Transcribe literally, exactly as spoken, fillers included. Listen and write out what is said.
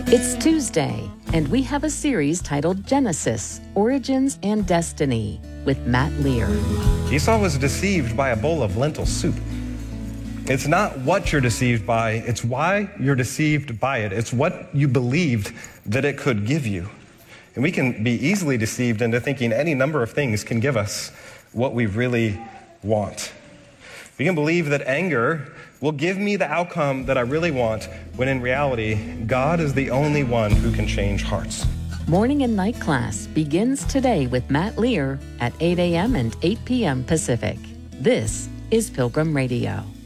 It's Tuesday, and we have a series titled Genesis, Origins and Destiny with Matt Lear. Esau was deceived by a bowl of lentil soup. It's not what you're deceived by, it's why you're deceived by it. It's what you believed that it could give you. And we can be easily deceived into thinking any number of things can give us what we really want. We can believe that anger will give me the outcome that I really want, when in reality, God is the only one who can change hearts. Morning and Night Class begins today with Matt Lear at eight a.m. and eight p.m. Pacific. This is Pilgrim Radio.